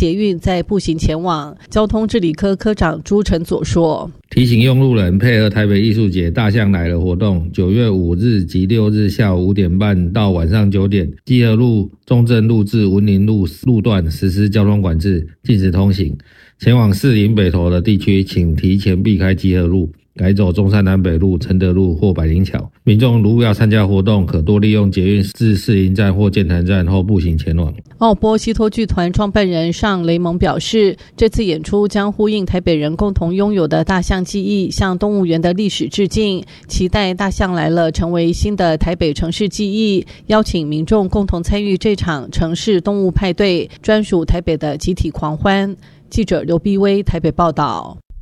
捷运再步行前往。交通治理科科长朱承佐说， 提醒用路人配合台北艺术节大象来了活动，9月5日及6日下午5点半到晚上9点，基河路、中正路至文林路路段实施交通管制，禁止通行。前往士林北投的地区，请提前避开基河路，改走中山南北路、承德路或百灵桥。民众如要参加活动，可多利用捷运至士林站或剑潭站后步行前往。 奥波西托剧团创办人尚雷蒙表示，这次演出将呼应台北人共同拥有的大象记忆，向动物园的历史致敬，期待大象来了成为新的台北城市记忆，邀请民众共同参与这场城市动物派对，专属台北的集体狂欢。记者刘碧薇台北报道。